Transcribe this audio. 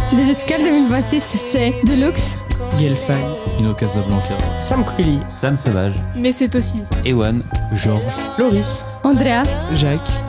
Les escales 2026, c'est Deluxe, Gelfan, Ino Casablanca, Sam Quilly, Sam Sauvage, Mais c'est aussi Ewan, Georges, Loris, Andrea, Jacques,